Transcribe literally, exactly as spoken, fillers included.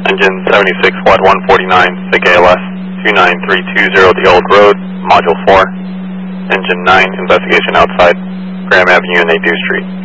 Engine seventy-six watt one forty-nine, S I G A L S two nine three two zero The Old Road, Module four. Engine nine, investigation outside Graham Avenue and A two Street.